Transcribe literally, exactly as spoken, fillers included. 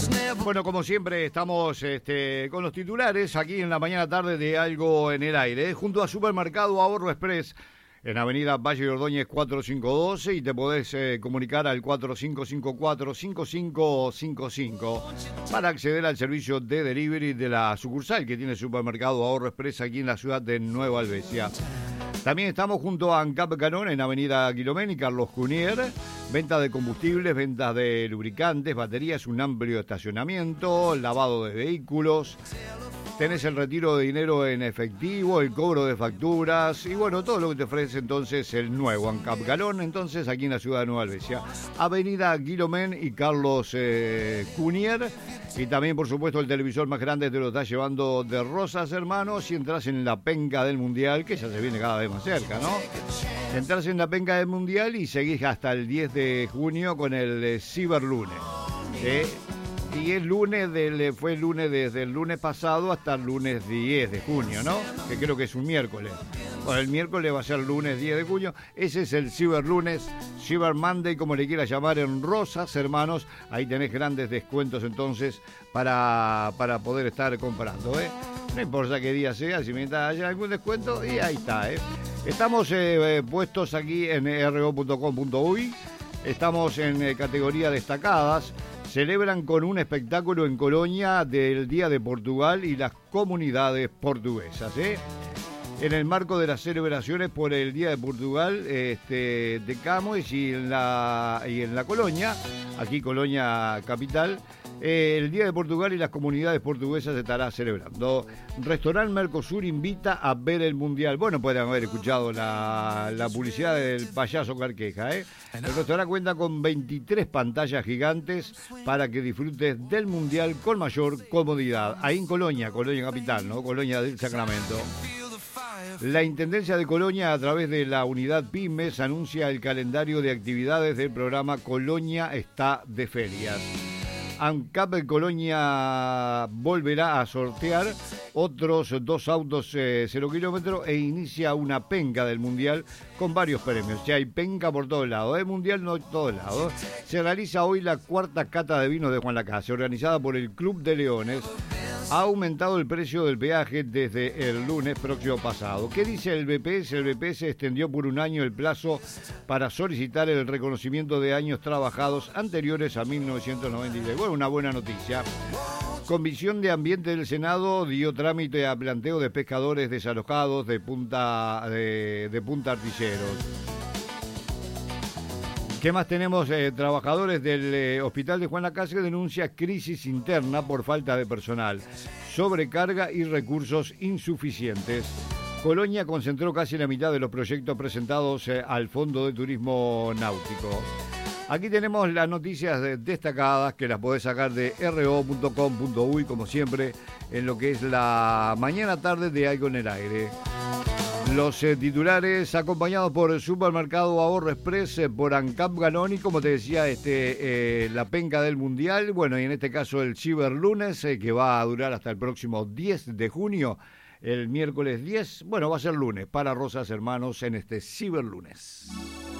Bueno, como siempre, estamos este, con los titulares aquí en la mañana tarde de Algo en el Aire, ¿eh? Junto a Supermercado Ahorro Express, en Avenida Valle de Ordóñez cuatro cinco uno dos, y te podés eh, comunicar al cuatro cinco cinco cuatro, cinco cinco cinco cinco para acceder al servicio de delivery de la sucursal que tiene Supermercado Ahorro Express aquí en la ciudad de Nueva Albesia. También estamos junto a ANCAP Canón en Avenida Quilomén y Carlos Cunier. Venta de combustibles, ventas de lubricantes, baterías, un amplio estacionamiento, lavado de vehículos. Tenés el retiro de dinero en efectivo, el cobro de facturas y bueno, todo lo que te ofrece entonces el nuevo ANCAP Galón, entonces aquí en la ciudad de Nueva Albesia. Avenida Guilomén y Carlos eh, Cunier. Y también, por supuesto, el televisor más grande te lo está llevando de Rosas Hermanos y entras en la penca del Mundial, que ya se viene cada vez más cerca, ¿no? Entras en la penca del Mundial y seguís hasta el diez de junio con el eh, Ciberlunes. ¿eh? Y el lunes, del, fue el lunes desde el lunes pasado hasta el lunes diez de junio, ¿no? Que creo que es un miércoles. Bueno, el miércoles va a ser lunes diez de junio. Ese es el Ciberlunes, Cyber Monday, como le quieras llamar, en Rosas Hermanos. Ahí tenés grandes descuentos entonces para, para poder estar comprando, ¿eh? No importa qué día sea, si mientras haya algún descuento, y ahí está, ¿eh? Estamos eh, eh, puestos aquí en r o punto com punto u y. Estamos en eh, categoría destacadas. Celebran con un espectáculo en Colonia del Día de Portugal y las comunidades portuguesas, ¿eh? En el marco de las celebraciones por el Día de Portugal este, de Camões y en la, y en la Colonia, aquí Colonia Capital, eh, el Día de Portugal y las comunidades portuguesas se estará celebrando. Restaurant Mercosur invita a ver el Mundial. Bueno, pueden haber escuchado la, la publicidad del payaso Carqueja, ¿eh? El restaurante cuenta con veintitrés pantallas gigantes para que disfrutes del Mundial con mayor comodidad. Ahí en Colonia, Colonia Capital, ¿no? Colonia del Sacramento. La Intendencia de Colonia, a través de la unidad Pymes, anuncia el calendario de actividades del programa Colonia está de ferias. ANCAP Colonia volverá a sortear otros dos autos eh, cero kilómetros e inicia una penca del Mundial con varios premios. Ya hay penca por todos lados, ¿eh? Mundial no por todos lados. Se realiza hoy la cuarta cata de vinos de Juan Lacase, organizada por el Club de Leones. Ha aumentado el precio del peaje desde el lunes próximo pasado. ¿Qué dice el B P S? El B P S extendió por un año el plazo para solicitar el reconocimiento de años trabajados anteriores a mil novecientos noventa y seis. Bueno, una buena noticia. Comisión de Ambiente del Senado dio trámite a planteo de pescadores desalojados de Punta, de, de Punta Artilleros. ¿Qué más tenemos? Eh, trabajadores del eh, Hospital de Juan Lacase denuncia crisis interna por falta de personal, sobrecarga y recursos insuficientes. Colonia concentró casi la mitad de los proyectos presentados eh, al Fondo de Turismo Náutico. Aquí tenemos las noticias destacadas que las podés sacar de r o punto com punto u y, como siempre, en lo que es la mañana tarde de Algo en el Aire. Los eh, titulares acompañados por el Supermercado Ahorro Express, eh, por ANCAP Galón y, como te decía, este, eh, la penca del Mundial. Bueno, y en este caso el Ciberlunes, eh, que va a durar hasta el próximo diez de junio, el miércoles diez. Bueno, va a ser lunes para Rosas Hermanos en este Ciberlunes.